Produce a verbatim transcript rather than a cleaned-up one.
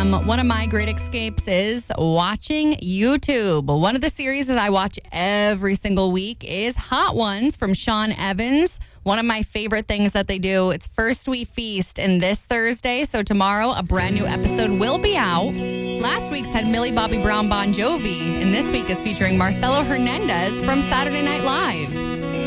Um, one of my great escapes is watching YouTube. One of the series that I watch every single week is Hot Ones from Sean Evans. One of my favorite things that they do, it's First We Feast, and this Thursday, so tomorrow, a brand new episode will be out. Last week's had Millie Bobby Brown Bon Jovi, and this week is featuring Marcelo Hernandez from Saturday Night Live.